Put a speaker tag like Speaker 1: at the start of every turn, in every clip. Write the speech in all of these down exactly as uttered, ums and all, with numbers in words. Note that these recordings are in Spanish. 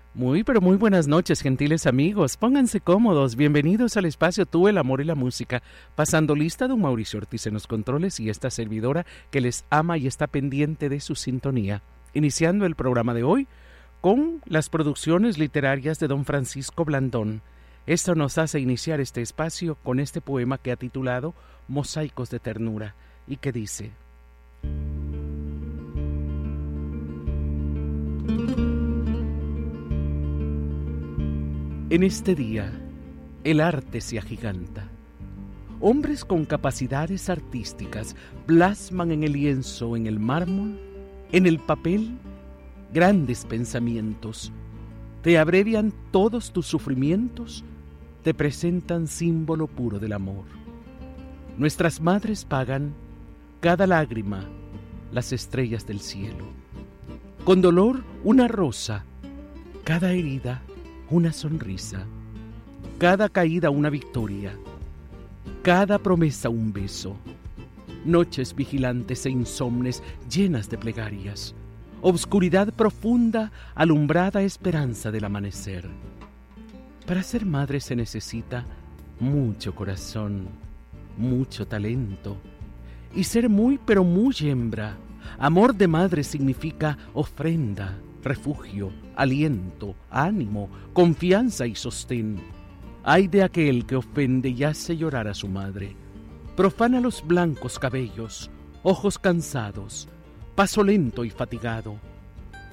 Speaker 1: Muy, pero muy buenas noches, gentiles amigos. Pónganse cómodos. Bienvenidos al espacio Tú, el amor y la música. Pasando lista, don Mauricio Ortiz en los controles y esta servidora que les ama y está pendiente de su sintonía. Iniciando el programa de hoy con las producciones literarias de don Francisco Blandón. Esto nos hace iniciar este espacio con este poema que ha titulado Mosaicos de Ternura y que dice: En este día, el arte se agiganta. Hombres con capacidades artísticas plasman en el lienzo, en el mármol, en el papel, grandes pensamientos. Te abrevian todos tus sufrimientos, te presentan símbolo puro del amor. Nuestras madres pagan cada lágrima las estrellas del cielo. Con dolor una rosa, cada herida una sonrisa, cada caída una victoria, cada promesa un beso, noches vigilantes e insomnes llenas de plegarias, obscuridad profunda, alumbrada esperanza del amanecer. Para ser madre se necesita mucho corazón, mucho talento, y ser muy pero muy hembra. Amor de madre significa ofrenda, refugio, aliento, ánimo, confianza y sostén. Ay de aquel que ofende y hace llorar a su madre. Profana los blancos cabellos, ojos cansados, paso lento y fatigado.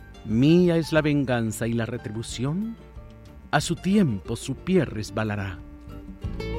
Speaker 1: Mía es la venganza y la retribución, a su tiempo su pie resbalará.